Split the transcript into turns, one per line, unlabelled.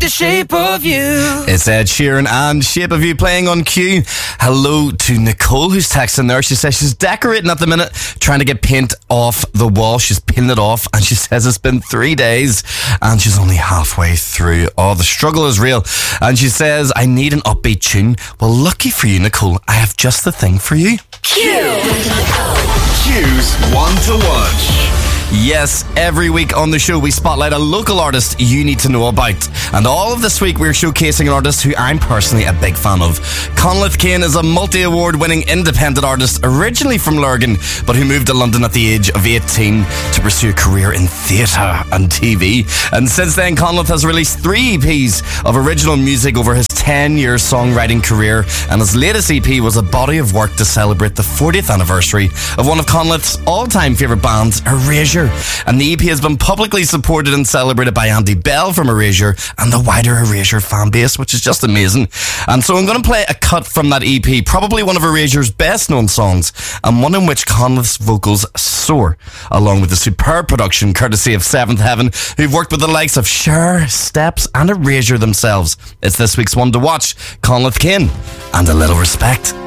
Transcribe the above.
the shape of you.
It's Ed Sheeran and Shape of You playing on cue. Hello to Nicole, who's texting there. She says she's decorating at the minute, trying to get paint off the wall. She's pinning it off, and she says it's been 3 days and she's only halfway through. Oh, the struggle is real. And she says, I need an upbeat tune. Well, lucky for you, Nicole, I have just the thing for you.
Q's One to Watch.
Yes, every week on the show we spotlight a local artist you need to know about. And all of this week we're showcasing an artist who I'm personally a big fan of. Conleth Kane is a multi-award winning independent artist originally from Lurgan, but who moved to London at the age of 18 to pursue a career in theatre and TV. And since then Conleth has released 3 EPs of original music over his 10-year songwriting career, and his latest EP was a body of work to celebrate the 40th anniversary of one of Conleth's all-time favourite bands, Erasure. And the EP has been publicly supported and celebrated by Andy Bell from Erasure and the wider Erasure fan base, which is just amazing. And so I'm going to play a cut from that EP, probably one of Erasure's best known songs, and one in which Conleth's vocals soar, along with the superb production courtesy of Seventh Heaven, who've worked with the likes of Cher, Steps and Erasure themselves. It's this week's one to watch, Conleth Kane and A Little Respect.